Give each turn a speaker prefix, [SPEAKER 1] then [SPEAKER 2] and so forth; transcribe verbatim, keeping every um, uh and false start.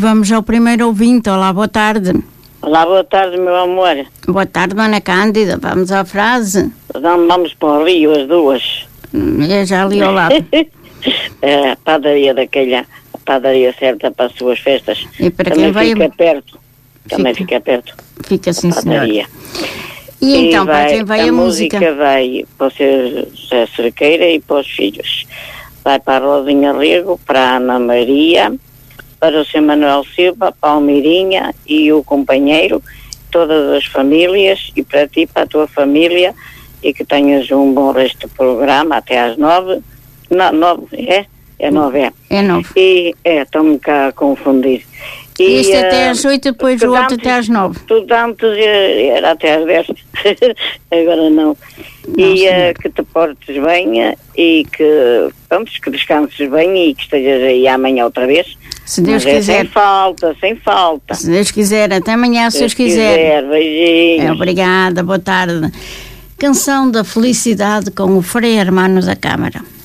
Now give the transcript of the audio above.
[SPEAKER 1] Vamos ao primeiro ouvinte. Olá, boa tarde.
[SPEAKER 2] Olá, boa tarde, meu amor.
[SPEAKER 1] Boa tarde, Ana Cândida. Vamos à frase.
[SPEAKER 2] Vamos, vamos para o Rio, as duas.
[SPEAKER 1] Eu já ali ao lado.
[SPEAKER 2] A padaria daquela, a padaria certa para as suas festas.
[SPEAKER 1] E para
[SPEAKER 2] Também
[SPEAKER 1] quem vai...
[SPEAKER 2] fica perto. Também
[SPEAKER 1] Fica.
[SPEAKER 2] fica perto.
[SPEAKER 1] Fica sim,
[SPEAKER 2] a padaria.
[SPEAKER 1] senhora. E então,
[SPEAKER 2] e
[SPEAKER 1] vai,
[SPEAKER 2] vai,
[SPEAKER 1] para quem vai a,
[SPEAKER 2] a
[SPEAKER 1] música?
[SPEAKER 2] música vai para o seu José Cerqueira e para os filhos. Vai para a Rosinha Rego, para a Ana Maria, para o seu Manuel Silva, para a Almirinha e o companheiro, todas as famílias, e para ti, para a tua família, e que tenhas um bom resto do programa até às nove. Não, nove, é? É nove, é.
[SPEAKER 1] É nove.
[SPEAKER 2] E, é, estou-me cá a confundir. E,
[SPEAKER 1] este até
[SPEAKER 2] uh,
[SPEAKER 1] às oito, depois o outro
[SPEAKER 2] antes,
[SPEAKER 1] até às nove.
[SPEAKER 2] Tudo antes era até às dez. Agora não.
[SPEAKER 1] não
[SPEAKER 2] e uh, que te portes bem e que, vamos, que descanses bem e que estejas aí amanhã outra vez.
[SPEAKER 1] Se Deus
[SPEAKER 2] Mas é
[SPEAKER 1] quiser.
[SPEAKER 2] sem falta, sem falta.
[SPEAKER 1] Se Deus quiser. Até amanhã, se Deus quiser.
[SPEAKER 2] quiser. Beijinhos.
[SPEAKER 1] É, obrigada, boa tarde. Canção da Felicidade com o Frei Hermano da Câmara.